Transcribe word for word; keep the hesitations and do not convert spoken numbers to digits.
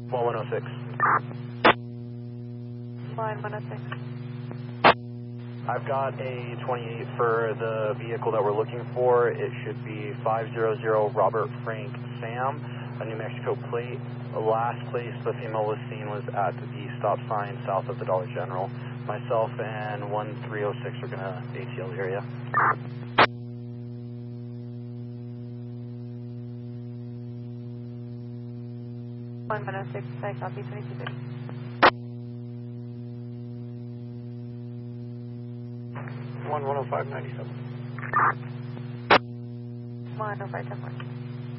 one one oh six. Line one oh six. I've got a twenty-eight for the vehicle that we're looking for. It should be five zero zero Robert Frank Sam, a New Mexico plate. The last place the female was seen was at the stop sign south of the Dollar General. Myself and one three oh six are going to A T L the area. one one oh six, I copy twenty-two thirty. one one oh five ninety-seven. one oh five ten one.